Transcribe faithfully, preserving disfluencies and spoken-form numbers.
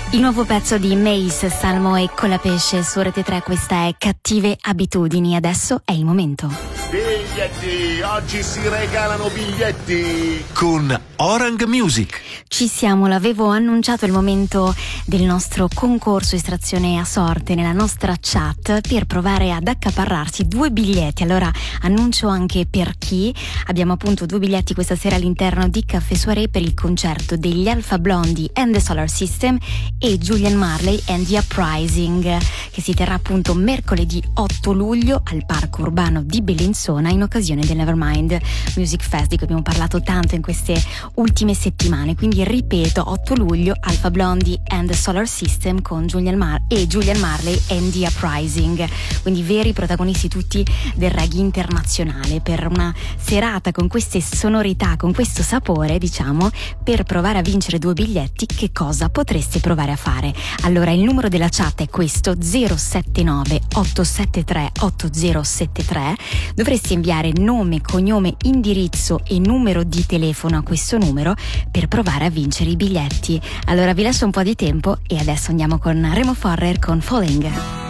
Il nuovo pezzo di Mace, Salmo e Colapesce su Rete tre, questa è Cattive Abitudini. Adesso è il momento. Biglietti, oggi si regalano biglietti con Orang Music. Ci siamo, l'avevo annunciato, il momento del nostro concorso estrazione a sorte nella nostra chat per provare ad accaparrarsi due biglietti. Allora annuncio anche per chi. Abbiamo appunto due biglietti questa sera all'interno di Caffè Soirée per il concerto degli Alpha Blondy and the Solar System e Julian Marley and the Uprising, che si terrà appunto mercoledì otto luglio al Parco Urbano di Bellinzona in occasione del Nevermind Music Fest, di cui abbiamo parlato tanto in queste ultime settimane. Quindi ripeto, otto luglio Alpha Blondy and the Solar System con Julian Mar- e Julian Marley and the Uprising, quindi veri protagonisti tutti del reggae internazionale, per una serata con queste sonorità, con questo sapore, diciamo. Per provare a vincere due biglietti, che cosa potreste provare a fare? Allora, il numero della chat è questo: zero sette nove otto sette tre otto zero sette tre. Dovreste inviare nome, cognome, indirizzo e numero di telefono a questo numero per provare a vincere i biglietti. Allora vi lascio un po' di tempo e adesso andiamo con Remo Forrer con Falling.